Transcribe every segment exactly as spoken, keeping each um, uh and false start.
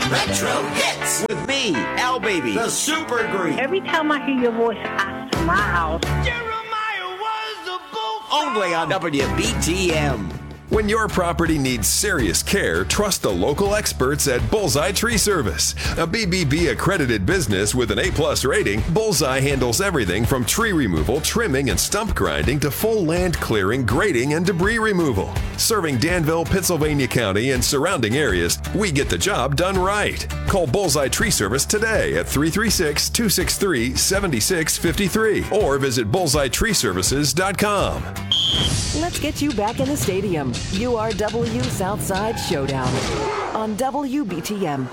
Retro Hits with me, Al Baby, the Super Greek. Every time I hear your voice, I smile. Jeremiah was a bull. Only on W B T M. When your property needs serious care, trust the local experts at Bullseye Tree Service. A B B B accredited business with an A plus rating, Bullseye handles everything from tree removal, trimming, and stump grinding to full land clearing, grading, and debris removal. Serving Danville, Pittsylvania County, and surrounding areas, we get the job done right. Call Bullseye Tree Service today at three three six, two six three, seven six five three or visit bullseye tree services dot com. Let's get you back in the stadium. U R W Southside Showdown on W B T M.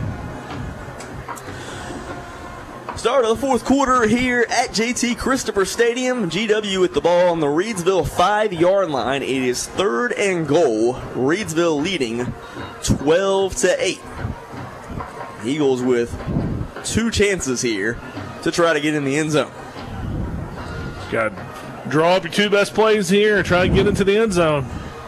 Start of the fourth quarter here at J T Christopher Stadium. G W with the ball on the Reedsville five-yard line. It is third and goal. Reedsville leading twelve to eight. Eagles with two chances here to try to get in the end zone. Got draw up your two best plays here and try to get into the end zone.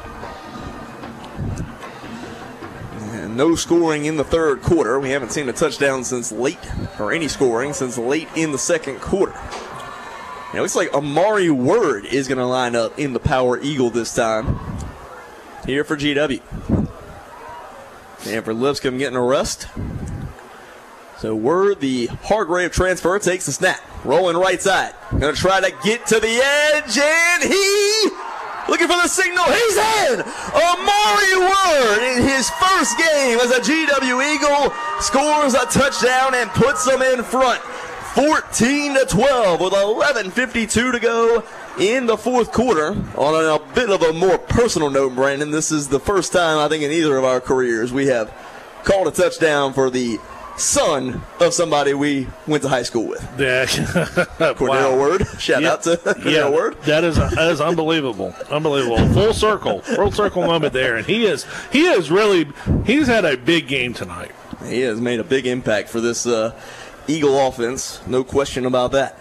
And no scoring in the third quarter. We haven't seen a touchdown since late, or any scoring since late in the second quarter. Now it looks like Amari Word is going to line up in the Power Eagle this time here for G W. And for Lipscomb getting a rest. So Word, the Hargrave transfer, takes the snap. Rolling right side. Going to try to get to the edge, and he, looking for the signal, he's in! Amari Word, in his first game as a G W Eagle, scores a touchdown and puts them in front. fourteen to twelve with eleven fifty-two to go in the fourth quarter. On a bit of a more personal note, Brandon, this is the first time, I think, in either of our careers we have called a touchdown for the son of somebody we went to high school with. Yeah. Cordell Wow. Word. Shout yeah. out to Cordell yeah. Word. That is that is unbelievable. Unbelievable. Full circle. Full circle moment there. And he is he is really he's had a big game tonight. He has made a big impact for this uh, Eagle offense. No question about that.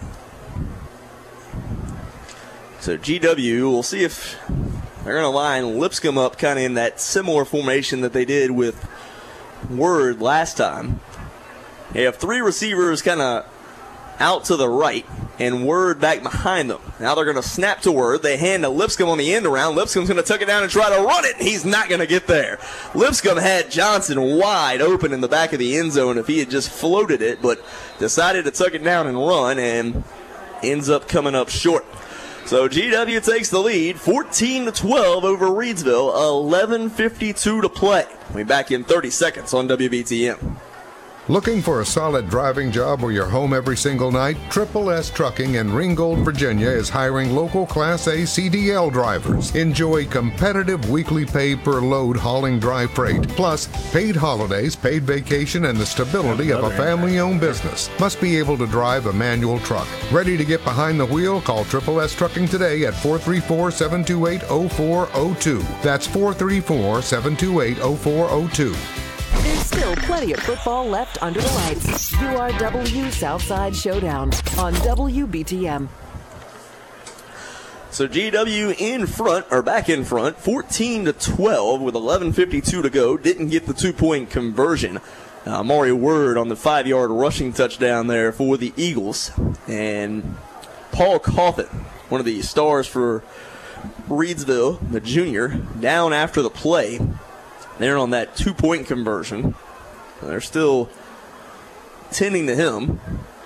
So G W, we'll see if they're going to line Lipscomb up kind of in that similar formation that they did with Word last time. They have three receivers kind of out to the right and Word back behind them. Now they're going to snap to Word. They hand to Lipscomb on the end around. Lipscomb's going to tuck it down and try to run it. He's not going to get there. Lipscomb had Johnson wide open in the back of the end zone if he had just floated it, but decided to tuck it down and run and ends up coming up short. So G W takes the lead, fourteen to twelve over Reedsville, eleven fifty-two to play. We'll be back in thirty seconds on W B T M. Looking for a solid driving job where you're home every single night? Triple S Trucking in Ringgold, Virginia is hiring local Class A C D L drivers. Enjoy competitive weekly pay per load hauling dry freight, plus paid holidays, paid vacation, and the stability of a family-owned business. Must be able to drive a manual truck. Ready to get behind the wheel? Call Triple S Trucking today at four three four, seven two eight, zero four zero two. That's four three four, seven two eight, zero four zero two. There's still plenty of football left under the lights. U R W Southside Showdown on W B T M. So G W in front, or back in front, fourteen to twelve with eleven fifty-two to go. Didn't get the two-point conversion. Uh, Amari Word on the five-yard rushing touchdown there for the Eagles. And Paul Coffin, one of the stars for Reedsville, the junior, down after the play. They're on that two-point conversion. They're still tending to him.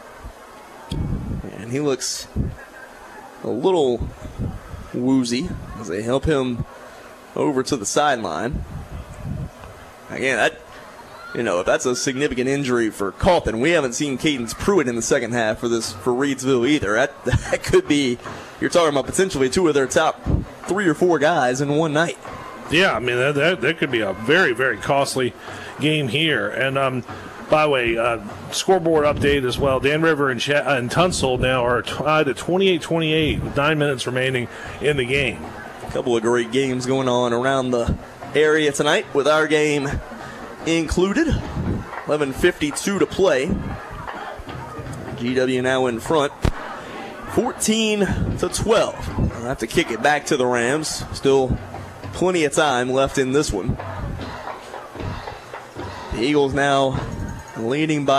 And he looks a little woozy as they help him over to the sideline. Again, that, you know, if that's a significant injury for Coffin, we haven't seen Cadence Pruitt in the second half for this for Reedsville either. That, that could be, you're talking about potentially two of their top three or four guys in one night. Yeah, I mean, that, that, that could be a very, very costly game here. And, um, by the way, uh, scoreboard update as well. Dan River and, Ch- and Tunstall now are tied at twenty-eight twenty-eight with nine minutes remaining in the game. A couple of great games going on around the area tonight with our game included. eleven fifty-two to play. G W now in front. fourteen to twelve. I'll have to kick it back to the Rams. Still plenty of time left in this one. The The Eagles now leading by